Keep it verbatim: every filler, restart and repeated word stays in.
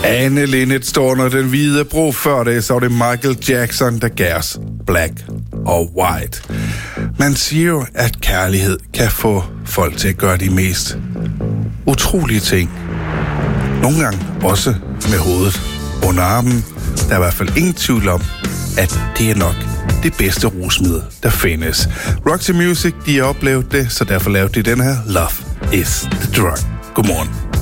Anne Linnet står under den hvide bro. Før det, så var det Michael Jackson, der gav os Black og White. Man siger jo, at kærlighed kan få folk til at gøre de mest utrolige ting. Nogle gange også med hovedet under armen. Der er i hvert fald ingen tvivl om, at det er nok det bedste rusmiddel, der findes. Roxy Music, de har oplevet det, så derfor lavede de den her Love is the Drug. Godmorgen.